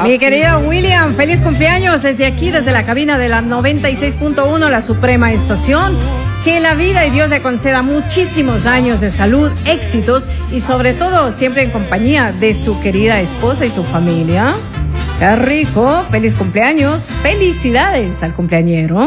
Mi querido William, feliz cumpleaños desde aquí, desde la cabina de la 96.1, la Suprema Estación. Que la vida y Dios le conceda muchísimos años de salud, éxitos y sobre todo siempre en compañía de su querida esposa y su familia. ¡Qué rico! ¡Feliz cumpleaños! ¡Felicidades al cumpleañero!